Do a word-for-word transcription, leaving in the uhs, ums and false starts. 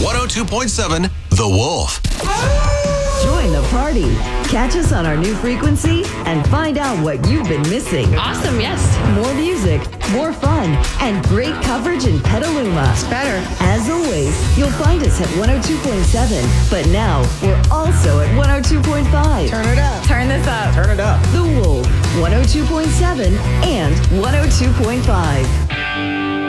one oh two point seven The Wolf. Join the party. Catch us on our new frequency and find out what you've been missing. Awesome, yes. More music, more fun, and great coverage in Petaluma. It's better. As always, you'll find us at one oh two point seven. But now, we're also at one oh two point five. Turn it up. Turn this up. Turn it up. The Wolf, one oh two point seven and one oh two point five.